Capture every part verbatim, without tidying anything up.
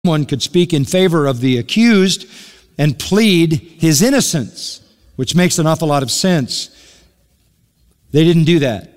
One could speak in favor of the accused and plead his innocence, which makes an awful lot of sense. They didn't do that.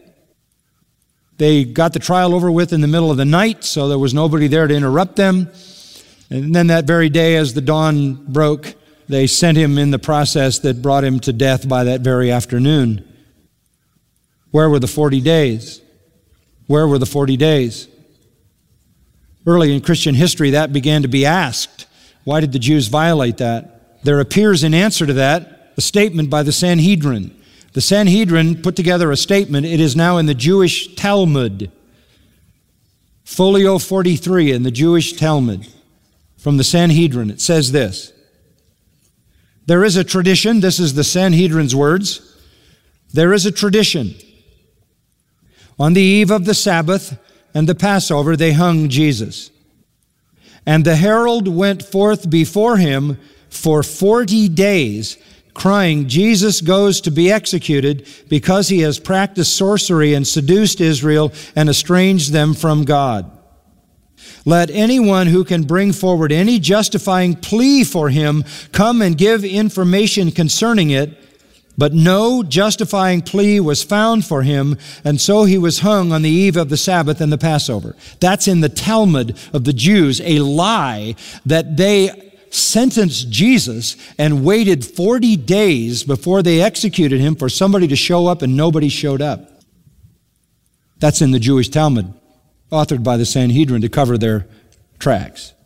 They got the trial over with in the middle of the night, so there was nobody there to interrupt them. And then that very day, as the dawn broke, they sent him in the process that brought him to death by that very afternoon. Where were the forty days? Where were the forty days? Early in Christian history, that began to be asked. Why did the Jews violate that? There appears in answer to that a statement by the Sanhedrin. The Sanhedrin put together a statement. It is now in the Jewish Talmud. Folio forty-three in the Jewish Talmud from the Sanhedrin. It says this. There is a tradition, this is the Sanhedrin's words, there is a tradition. On the eve of the Sabbath and the Passover, they hung Jesus. And the herald went forth before him for forty days, crying, Jesus goes to be executed because he has practiced sorcery and seduced Israel and estranged them from God. Let anyone who can bring forward any justifying plea for him come and give information concerning it. But no justifying plea was found for him, and so he was hung on the eve of the Sabbath and the Passover. That's in the Talmud of the Jews, a lie that they sentenced Jesus and waited forty days before they executed him for somebody to show up, and nobody showed up. That's in the Jewish Talmud, authored by the Sanhedrin to cover their tracks.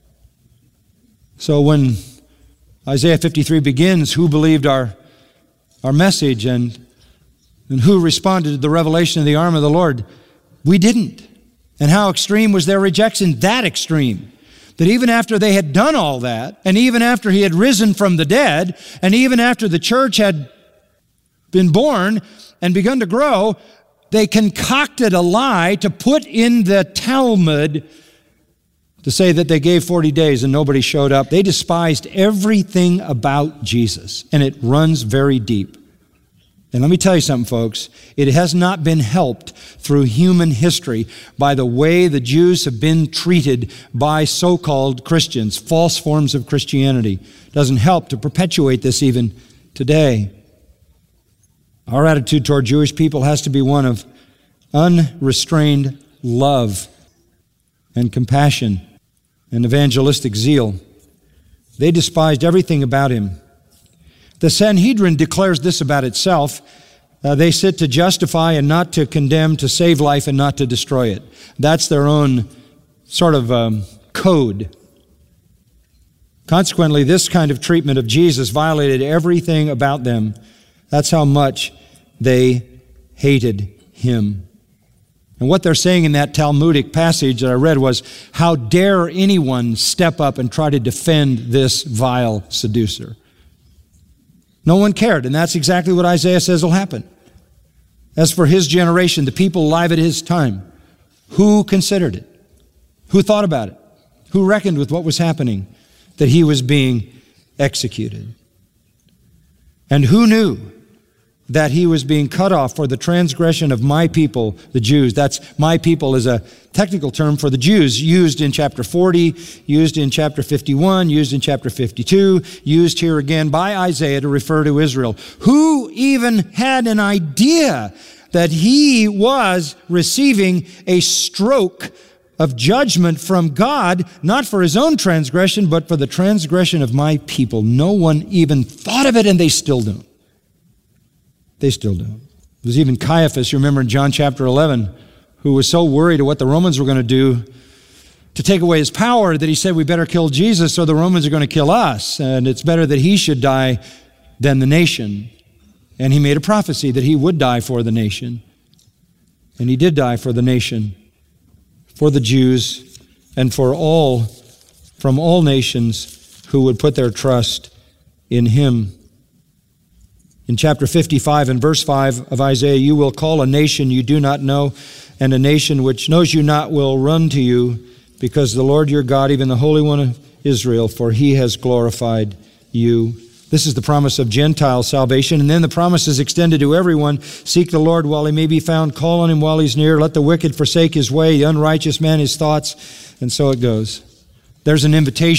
So when Isaiah fifty-three begins, who believed our our message and, and who responded to the revelation of the arm of the Lord? We didn't. And how extreme was their rejection? That extreme. That even after they had done all that, and even after he had risen from the dead, and even after the church had been born and begun to grow, they concocted a lie to put in the Talmud to say that they gave forty days and nobody showed up. They despised everything about Jesus, and it runs very deep. And let me tell you something, folks. It has not been helped through human history by the way the Jews have been treated by so-called Christians, false forms of Christianity. It doesn't help to perpetuate this even today. Our attitude toward Jewish people has to be one of unrestrained love and compassion and evangelistic zeal. They despised everything about him. The Sanhedrin declares this about itself. Uh, they sit to justify and not to condemn, to save life and not to destroy it. That's their own sort of um, code. Consequently, this kind of treatment of Jesus violated everything about them. That's how much they hated him. And what they're saying in that Talmudic passage that I read was, how dare anyone step up and try to defend this vile seducer? No one cared, and that's exactly what Isaiah says will happen. As for his generation, the people alive at his time, who considered it? Who thought about it? Who reckoned with what was happening? That he was being executed. And who knew that he was being cut off for the transgression of my people, the Jews? That's my people is a technical term for the Jews, used in chapter forty, used in chapter fifty-one, used in chapter fifty-two, used here again by Isaiah to refer to Israel. Who even had an idea that he was receiving a stroke of judgment from God, not for his own transgression, but for the transgression of my people? No one even thought of it, and they still don't. They still do. It was even Caiaphas, you remember in John chapter eleven, who was so worried of what the Romans were going to do to take away his power that he said, we better kill Jesus so the Romans are going to kill us, and it's better that he should die than the nation. And he made a prophecy that he would die for the nation. And he did die for the nation, for the Jews, and for all, from all nations who would put their trust in him. In chapter fifty-five and verse five of Isaiah, you will call a nation you do not know, and a nation which knows you not will run to you, because the Lord your God, even the Holy One of Israel, for he has glorified you. This is the promise of Gentile salvation. And then the promise is extended to everyone. Seek the Lord while he may be found. Call on him while he's near. Let the wicked forsake his way, the unrighteous man his thoughts. And so it goes. there's an invitation